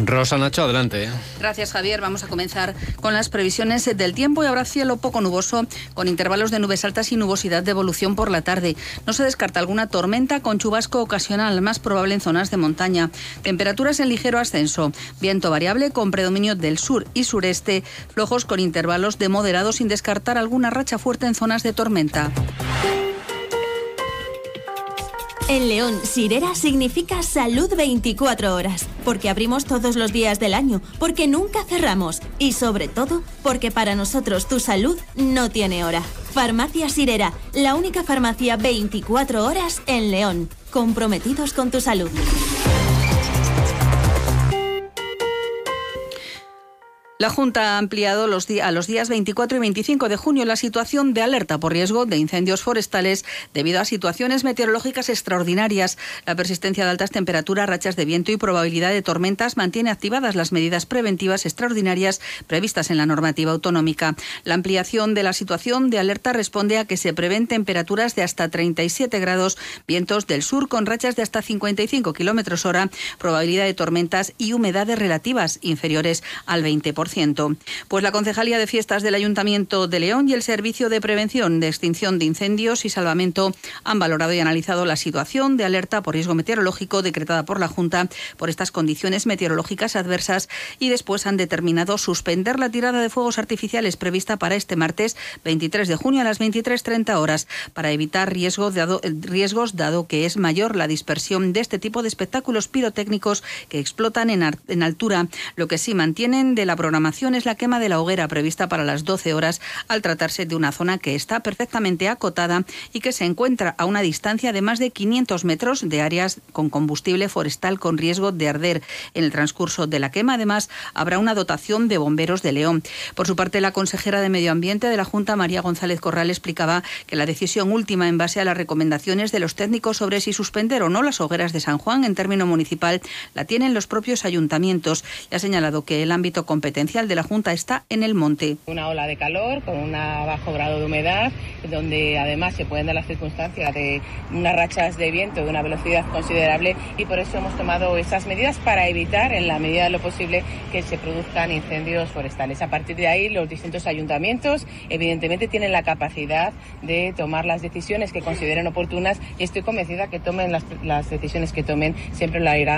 Rosa Nacho, adelante. Gracias, Javier. Vamos a comenzar con las previsiones del tiempo. Y habrá cielo poco nuboso, con intervalos de nubes altas y nubosidad de evolución por la tarde. No se descarta alguna tormenta con chubasco ocasional, más probable en zonas de montaña. Temperaturas en ligero ascenso. Viento variable con predominio del sur y sureste, flojos con intervalos de moderado, sin descartar alguna racha fuerte en zonas de tormenta. En León, Sirera significa salud 24 horas, porque abrimos todos los días del año, porque nunca cerramos y sobre todo, porque para nosotros tu salud no tiene hora. Farmacia Sirera, la única farmacia 24 horas en León, comprometidos con tu salud. La Junta ha ampliado a los días 24 y 25 de junio la situación de alerta por riesgo de incendios forestales debido a situaciones meteorológicas extraordinarias. La persistencia de altas temperaturas, rachas de viento y probabilidad de tormentas mantiene activadas las medidas preventivas extraordinarias previstas en la normativa autonómica. La ampliación de la situación de alerta responde a que se prevén temperaturas de hasta 37 grados, vientos del sur con rachas de hasta 55 km/h, probabilidad de tormentas y humedades relativas inferiores al 20%. Pues la Concejalía de Fiestas del Ayuntamiento de León y el Servicio de Prevención de Extinción de Incendios y Salvamento han valorado y analizado la situación de alerta por riesgo meteorológico decretada por la Junta por estas condiciones meteorológicas adversas y después han determinado suspender la tirada de fuegos artificiales prevista para este martes 23 de junio a las 23:30 horas para evitar riesgos dado que es mayor la dispersión de este tipo de espectáculos pirotécnicos que explotan en altura. Lo que sí mantienen de la programación es la quema de la hoguera prevista para las 12 horas al tratarse de una zona que está perfectamente acotada y que se encuentra a una distancia de más de 500 metros de áreas con combustible forestal con riesgo de arder. En el transcurso de la quema, además, habrá una dotación de bomberos de León. Por su parte, la consejera de Medio Ambiente de la Junta, María González Corral, explicaba que la decisión última en base a las recomendaciones de los técnicos sobre si suspender o no las hogueras de San Juan en término municipal la tienen los propios ayuntamientos y ha señalado que el ámbito competencial de la Junta está en el monte. Una ola de calor con un bajo grado de humedad, donde además se pueden dar las circunstancias de unas rachas de viento de una velocidad considerable y por eso hemos tomado esas medidas para evitar, en la medida de lo posible, que se produzcan incendios forestales. A partir de ahí, los distintos ayuntamientos evidentemente tienen la capacidad de tomar las decisiones que consideren oportunas y estoy convencida que tomen las decisiones que tomen, siempre lo harán